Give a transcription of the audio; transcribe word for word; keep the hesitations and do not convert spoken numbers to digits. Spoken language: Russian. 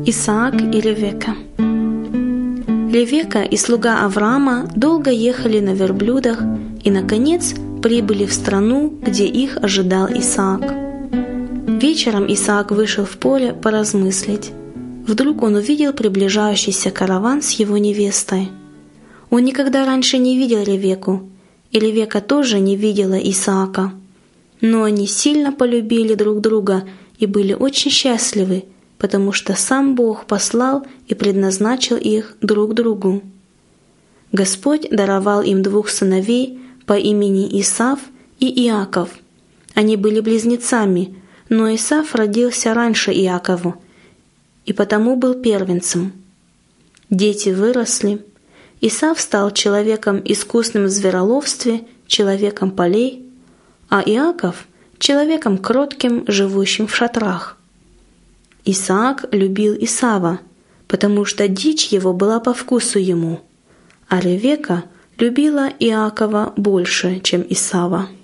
Исаак и Ревекка. Ревекка и слуга Авраама долго ехали на верблюдах и, наконец, прибыли в страну, где их ожидал Исаак. Вечером Исаак вышел в поле поразмыслить. Вдруг он увидел приближающийся караван с его невестой. Он никогда раньше не видел Ревекку, и Ревекка тоже не видела Исаака. Но они сильно полюбили друг друга и были очень счастливы, потому что сам Бог послал и предназначил их друг другу. Господь даровал им двух сыновей по имени Исав и Иаков. Они были близнецами, но Исав родился раньше Иакову, и потому был первенцем. Дети выросли. Исав стал человеком искусным в звероловстве, человеком полей, а Иаков — человеком кротким, живущим в шатрах. Исаак любил Исава, потому что дичь его была по вкусу ему, а Ревекка любила Иакова больше, чем Исава.